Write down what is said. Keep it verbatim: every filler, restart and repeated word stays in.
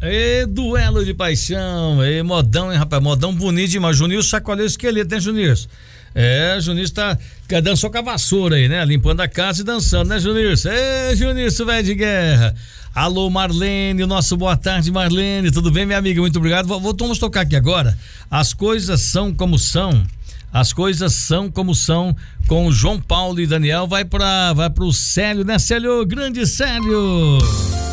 Ê, duelo de paixão, ê, modão, hein, rapaz, modão bonito demais. Juninho chacoalhou o esqueleto, né, Juninho? É, Juninho tá dançou com a vassoura aí, né? Limpando a casa e dançando, né, Juninho? Ê, Juninho, velho de guerra. Alô, Marlene, o nosso boa tarde, Marlene. Tudo bem, minha amiga? Muito obrigado. Vamos tocar aqui agora. As coisas são como são. As coisas são como são com o João Paulo e Daniel. Vai para vai pro Célio, né, Célio? Grande Célio.